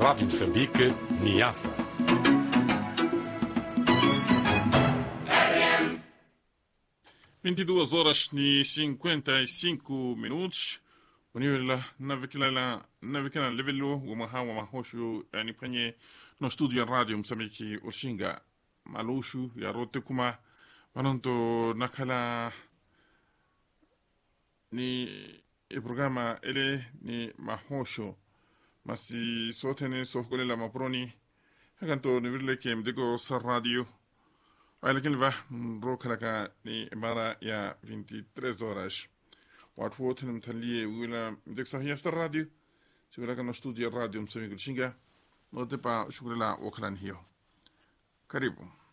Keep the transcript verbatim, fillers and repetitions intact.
Rádio Moçambique, Niassa. vinte e duas horas e cinquenta e cinco minutos. Unila navikila navikila levelo wa mahawa mahoshu yani penye no studio ya radio Msambiki Urshinga malushu ya rote kuma wananto nakala ni e programa ele ni mahosho masi sote ne sohkole la maproni hakanto ni vile ke mdego sa radio lakini va rokalaka ni mara ya veintitrés horas watu wote nimtalie wila mdeksahiya sta radio siwila kana studio radio Msambiki Urshinga note pa shukrila wakran hiyo karibu.